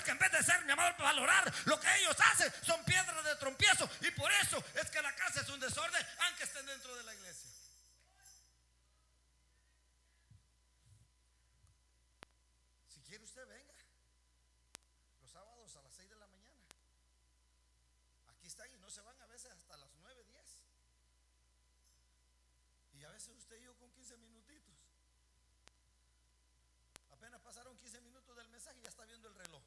que en vez de ser, mi amado, valorar lo que ellos hacen, son piedras de tropiezo. Y por eso es que la casa es un desorden, aunque estén dentro de la iglesia. Si quiere usted, venga los sábados a las 6 de la mañana. Aquí están y no se van a veces hasta las 9, 10. Y a veces usted y yo con 15 minutitos. Apenas pasaron 15 minutos del mensaje y ya está viendo el reloj.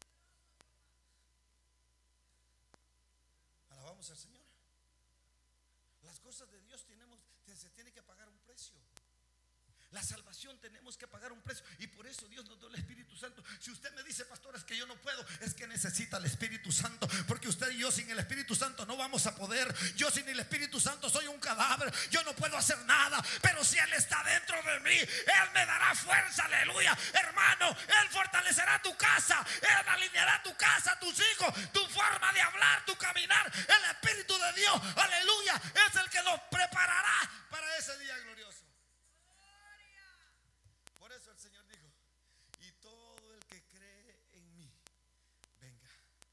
Alabamos al Señor. Las cosas de Dios se tiene que pagar un precio. La salvación tenemos que pagar un precio. Y por eso Dios nos dio el Espíritu Santo. Si usted me dice, pastor, es que yo no puedo, es que necesita el Espíritu Santo. Porque usted y yo sin el Espíritu Santo no vamos a poder. Yo sin el Espíritu Santo soy un cadáver. Yo no puedo hacer nada. Pero si Él está dentro de mí, Él me dará fuerza, aleluya. Hermano, Él fortalecerá tu casa. Él alineará tu casa, tus hijos, tu forma de hablar, tu caminar. El Espíritu de Dios, aleluya, es el que nos preparará para ese día glorioso. Por eso el Señor dijo: y todo el que cree en mí, venga,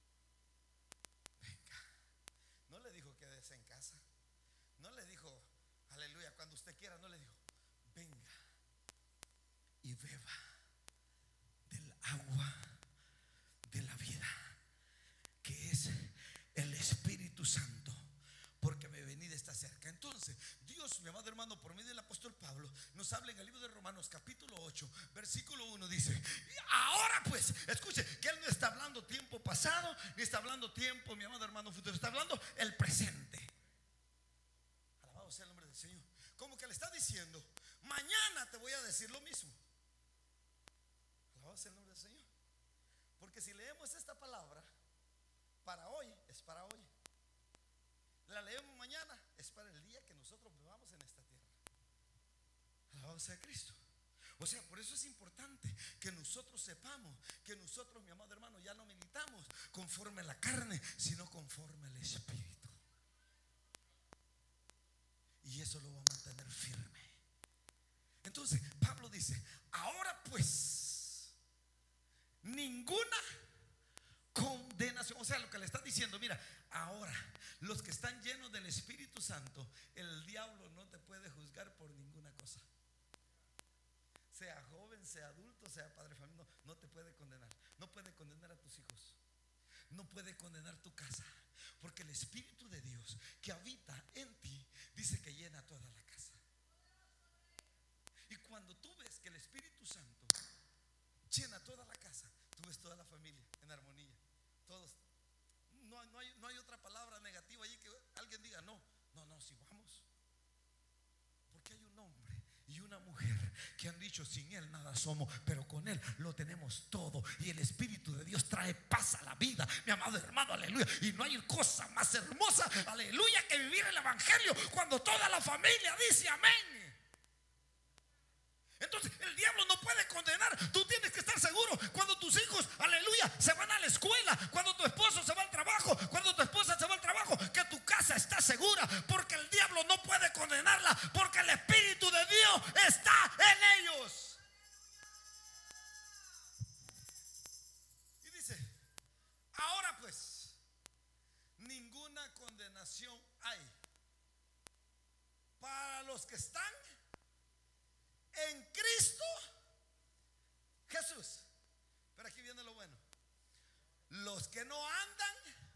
venga. No le dijo quédese en casa. No le dijo, aleluya, cuando usted quiera. No le dijo, venga y beba del agua de la vida, que es el Espíritu Santo, porque mi venida está cerca. Entonces Dios, mi amado hermano, por medio del apóstol Pablo, nos habla en el libro de Romanos capítulo 8 versículo 1. Dice: ahora pues, escuche, que Él no está hablando tiempo pasado, ni está hablando tiempo, mi amado hermano, futuro. Está hablando el presente. Alabado sea el nombre del Señor. Como que le está diciendo: mañana te voy a decir lo mismo. Alabado sea el nombre del Señor. Porque si leemos esta palabra para hoy, es para hoy. La leemos mañana, es para el día que nosotros vivamos en esta tierra. Alabado sea Cristo. O sea, por eso es importante que nosotros sepamos que nosotros, mi amado hermano, ya no militamos conforme a la carne, sino conforme al Espíritu. Y eso lo va a mantener firme. Entonces Pablo dice: ahora pues, ninguna condenación. O sea, lo que le está diciendo: mira, ahora los que están llenos del Espíritu Santo, el diablo no te puede juzgar por ninguna cosa. Sea joven, sea adulto, sea padre de familia, no te puede condenar. No puede condenar a tus hijos. No puede condenar tu casa. Porque el Espíritu de Dios que habita en ti dice que llena toda la casa. Y cuando tú ves que el Espíritu Santo llena toda la casa, tú ves toda la familia en armonía. Todos. No hay otra palabra negativa allí que alguien diga no, si vamos. Porque hay un hombre y una mujer que han dicho: sin Él nada somos, pero con Él lo tenemos todo. Y el Espíritu de Dios trae paz a la vida, mi amado hermano, aleluya. Y no hay cosa más hermosa, aleluya, que vivir el Evangelio cuando toda la familia dice amén. Entonces el diablo no puede condenar. Tú tienes que estar seguro cuando tus hijos, aleluya, se van a la escuela, cuando tu esposo se va al trabajo, cuando tu esposa se va al trabajo, que tu casa está segura, porque el diablo no puede condenarla, porque el Espíritu de Dios está en ellos. Y dice: ahora pues, ninguna condenación hay para los que están en Cristo Jesús. Pero aquí viene lo bueno: los que no andan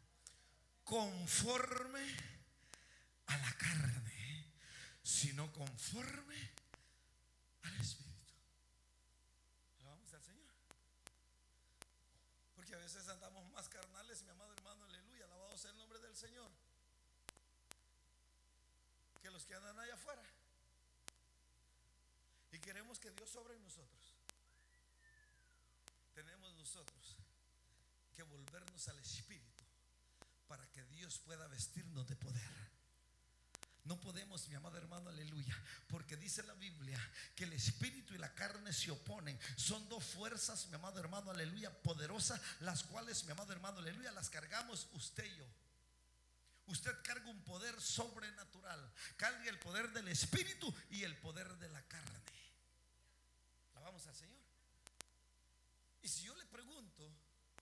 conforme a la carne, sino conforme al Espíritu. Alabamos al Señor. Porque a veces andamos más carnales, mi amado hermano, aleluya, alabado sea el nombre del Señor, que los que andan allá afuera. Y queremos que Dios sobre en nosotros. Tenemos nosotros que volvernos al Espíritu para que Dios pueda vestirnos de poder. No podemos, mi amado hermano, aleluya, porque dice la Biblia que el Espíritu y la carne se oponen. Son dos fuerzas, mi amado hermano, aleluya, poderosas, las cuales, mi amado hermano, aleluya, las cargamos usted y yo. Usted carga un poder sobrenatural. Carga el poder del Espíritu y el poder de la carne. Alabamos al Señor. Y si yo le pregunto,